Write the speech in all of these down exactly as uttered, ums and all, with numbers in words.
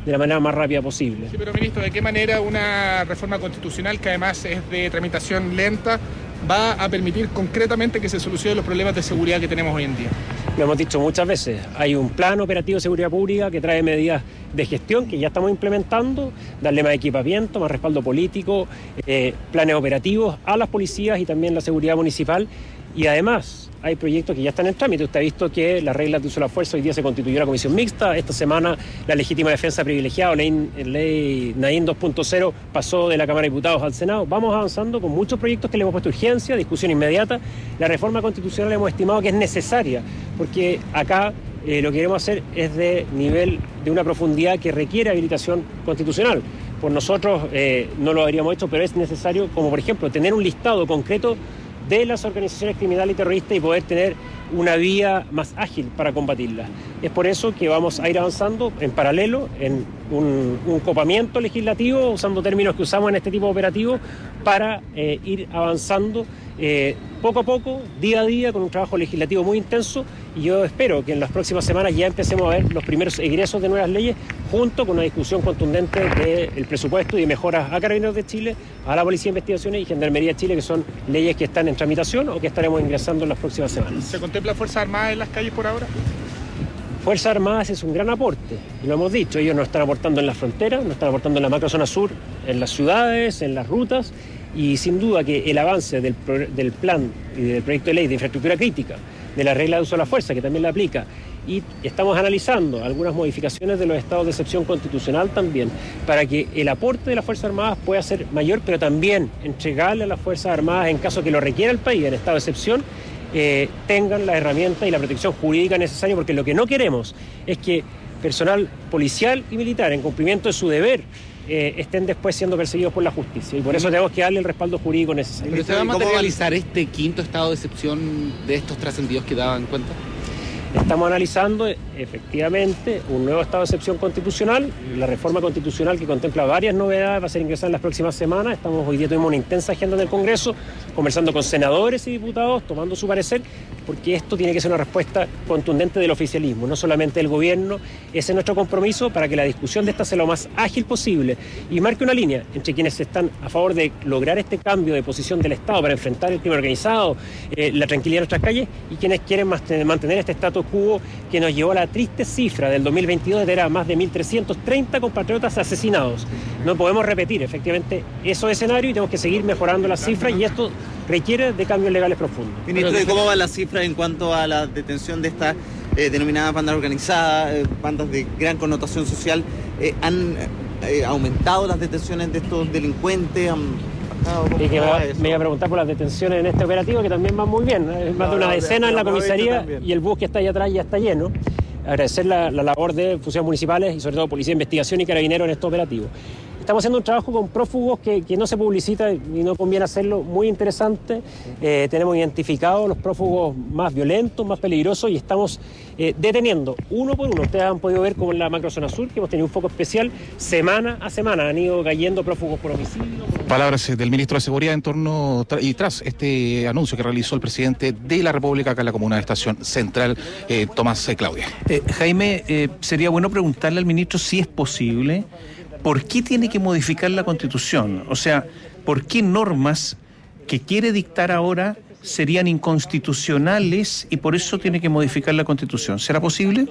de la manera más rápida posible. Sí, pero ministro, ¿de qué manera una reforma constitucional que además es de tramitación lenta va a permitir concretamente que se solucionen los problemas de seguridad que tenemos hoy en día? Lo hemos dicho muchas veces, hay un plan operativo de seguridad pública que trae medidas de gestión que ya estamos implementando, darle más equipamiento, más respaldo político, eh, planes operativos a las policías y también la seguridad municipal, y además hay proyectos que ya están en trámite. Usted ha visto que las reglas de uso de la fuerza, hoy día se constituyó la comisión mixta, esta semana la legítima defensa privilegiada, ley, ley Naín dos punto cero, pasó de la Cámara de Diputados al Senado. Vamos avanzando con muchos proyectos que le hemos puesto urgencia, discusión inmediata. La reforma constitucional hemos estimado que es necesaria, porque acá eh, lo que queremos hacer es de nivel, de una profundidad que requiere habilitación constitucional. Por nosotros eh, no lo habríamos hecho, pero es necesario, como por ejemplo, tener un listado concreto de las organizaciones criminales y terroristas y poder tener una vía más ágil para combatirlas. Es por eso que vamos a ir avanzando en paralelo en un, un copamiento legislativo, usando términos que usamos en este tipo de operativos, para eh, ir avanzando eh, poco a poco, día a día, con un trabajo legislativo muy intenso, y yo espero que en las próximas semanas ya empecemos a ver los primeros egresos de nuevas leyes, junto con una discusión contundente del presupuesto y de mejoras a Carabineros de Chile, a la Policía de Investigaciones y Gendarmería de Chile, que son leyes que están en tramitación o que estaremos ingresando en las próximas semanas. ¿Se contempla Fuerzas Armadas en las calles por ahora? Fuerzas Armadas es un gran aporte, y lo hemos dicho, ellos nos están aportando en las fronteras, nos están aportando en la macrozona sur, en las ciudades, en las rutas, y sin duda que el avance del, del plan y del proyecto de ley de infraestructura crítica, de la regla de uso de la fuerza, que también la aplica, y estamos analizando algunas modificaciones de los estados de excepción constitucional también, para que el aporte de las Fuerzas Armadas pueda ser mayor, pero también entregarle a las Fuerzas Armadas, en caso que lo requiera el país en estado de excepción, eh, tengan la herramienta y la protección jurídica necesaria, porque lo que no queremos es que personal policial y militar, en cumplimiento de su deber, Eh, estén después siendo perseguidos por la justicia, y por eso tenemos que darle el respaldo jurídico necesario. ¿Pero se va a materializar este quinto estado de excepción de estos trascendidos que daban cuenta? Estamos analizando efectivamente un nuevo estado de excepción constitucional, la reforma constitucional que contempla varias novedades, va a ser ingresada en las próximas semanas. Estamos hoy día tuvimos una intensa agenda en el Congreso, conversando con senadores y diputados, tomando su parecer, porque esto tiene que ser una respuesta contundente del oficialismo, no solamente del gobierno. Ese es nuestro compromiso, para que la discusión de esta sea lo más ágil posible y marque una línea entre quienes están a favor de lograr este cambio de posición del Estado para enfrentar el crimen organizado, eh, la tranquilidad de nuestras calles, y quienes quieren mantener este status quo que nos llevó a la triste cifra del dos mil veintidós de tener a más de mil trescientos treinta compatriotas asesinados. No podemos repetir efectivamente esos escenarios y tenemos que seguir mejorando las cifras, y esto requiere de cambios legales profundos. Ministro, ¿y cómo van las cifras en cuanto a la detención de estas eh, denominadas bandas organizadas, eh, bandas de gran connotación social? Eh, ¿Han eh, aumentado las detenciones de estos delincuentes? ¿Han Y que me, me iba a preguntar por las detenciones en este operativo, que también van muy bien. Hay más no, de una decena en la comisaría, y el bus que está ahí atrás ya está lleno. Agradecer la, la labor de funcionarios municipales y sobre todo Policía de Investigación y Carabineros en estos operativos. Estamos haciendo un trabajo con prófugos que, que no se publicita y no conviene hacerlo, muy interesante. Eh, tenemos identificados los prófugos más violentos, más peligrosos, y estamos eh, deteniendo uno por uno. Ustedes han podido ver como en la macrozona sur, que hemos tenido un foco especial, semana a semana han ido cayendo prófugos por homicidio. Palabras del ministro de Seguridad en torno tra- y tras este anuncio que realizó el presidente de la República acá en la comuna de Estación Central, eh, Tomás eh, Claudia. Eh, Jaime, eh, sería bueno preguntarle al ministro si es posible. ¿Por qué tiene que modificar la Constitución? O sea, ¿por qué normas que quiere dictar ahora serían inconstitucionales y por eso tiene que modificar la Constitución? ¿Será posible?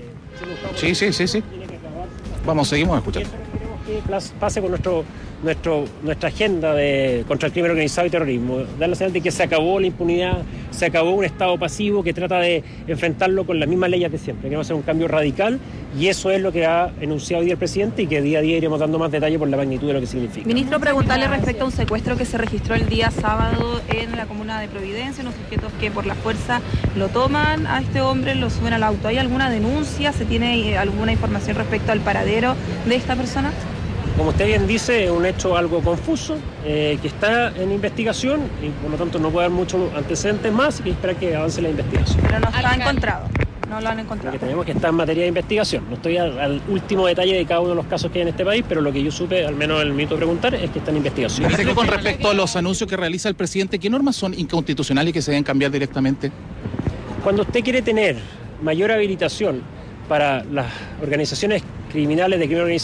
Sí, sí, sí, sí. Vamos, seguimos escuchando. Que pase con nuestro, nuestro, nuestra agenda de, contra el crimen organizado y terrorismo. Dar la señal de que se acabó la impunidad, se acabó un Estado pasivo que trata de enfrentarlo con las mismas leyes de siempre. Queremos hacer un cambio radical, y eso es lo que ha enunciado hoy el presidente, y que día a día iremos dando más detalle por la magnitud de lo que significa. Ministro, preguntarle respecto a un secuestro que se registró el día sábado en la comuna de Providencia, unos sujetos que por la fuerza lo toman a este hombre, lo suben al auto. ¿Hay alguna denuncia? ¿Se tiene alguna información respecto al paradero de esta persona? Como usted bien dice, es un hecho algo confuso, eh, que está en investigación, y por lo tanto no puede haber muchos antecedentes más, y que espera que avance la investigación. Pero no está encontrado, no lo han encontrado. Lo que tenemos que estar en materia de investigación. No estoy al, al último detalle de cada uno de los casos que hay en este país, pero lo que yo supe, al menos en el minuto de preguntar, es que está en investigación. Ministro, con respecto a los anuncios que realiza el presidente, ¿qué normas son inconstitucionales y que se deben cambiar directamente? Cuando usted quiere tener mayor habilitación para las organizaciones criminales de crimen organizado,